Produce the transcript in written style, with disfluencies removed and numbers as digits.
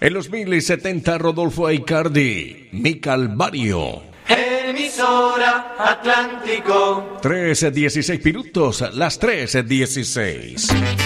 En los 1070, Rodolfo Aicardi, Mi Calvario. Emisora Atlántico. 3:16 minutos, las 3:16.